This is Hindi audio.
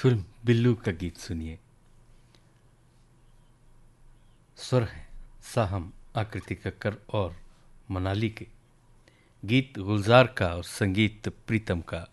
फिल्म बिल्लू का गीत सुनिए। स्वर हैं साहम, आकृति कक्कर और मनाली के। गीत गुलजार का और संगीत प्रीतम का।